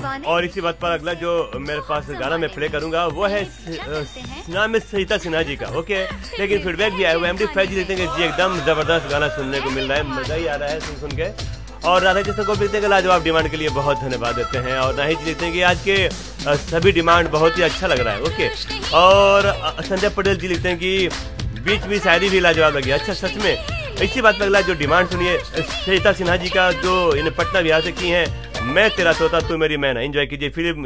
और इसी बात पर अगला जो मेरे पास गाना मैं प्ले करूंगा वो है नाम है सरिता सिन्हा जी का। ओके, लेकिन फीडबैक भी आया हुआ MD5 जी लिखते हैं कि जी एकदम जबरदस्त गाना सुनने को मिल रहा है, मजा ही आ रहा है सुन के। और राधा कृष्ण को लिखते हैं कि लाजवाब डिमांड के लिए बहुत धन्यवाद देते हैं। और नाहिद जी लिखते हैं कि आज के सभी डिमांड बहुत ही अच्छा लग रहा है। ओके, और संजय पटेल जी लिखते हैं कि बीच में शायरी भी लाजवाब लगी। अच्छा, सच में इसी बात पर अगला जो डिमांड सुनिए सरिता सिन्हा जी का जो इन्हें पटना बिहार से की है, मैं तेरा तोता तू मेरी मैना। एंजॉय कीजिए। फिल्म